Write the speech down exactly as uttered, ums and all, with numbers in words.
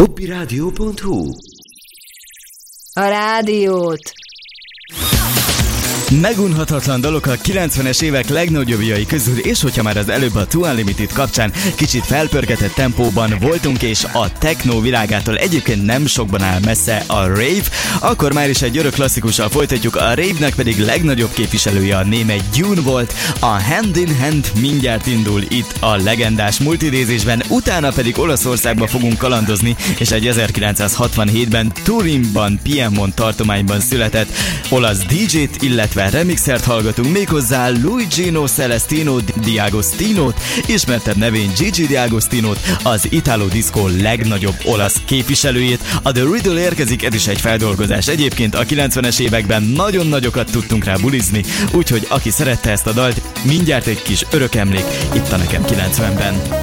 hobbiradio pont hu. A rádiót. Megunhatatlan dalok a kilencvenes évek legnagyobbjai közül, és hogyha már az előbb a Too Unlimited kapcsán kicsit felpörgetett tempóban voltunk, és a techno világától egyébként nem sokban áll messze a rave, akkor már is egy örök klasszikussal folytatjuk, a rave-nek pedig legnagyobb képviselője a néme Dune volt, a Hand in Hand mindjárt indul itt a legendás multidézésben, utána pedig Olaszországba fogunk kalandozni, és egy ezerkilencszázhatvanhétben Turinban, Piemont tartományban született olasz dé dzsét, illetve remixert hallgatunk, méghozzá Luigino Celestino D'Agostinót, ismertebb nevén Gigi D'Agostinót, az Italo Disco legnagyobb olasz képviselőjét. A The Riddle érkezik, ez is egy feldolgozás. Egyébként a kilencvenes években nagyon nagyokat tudtunk rá bulizni, úgyhogy aki szerette ezt a dalt, mindjárt egy kis örökemlék itt a Nekem kilencvenben.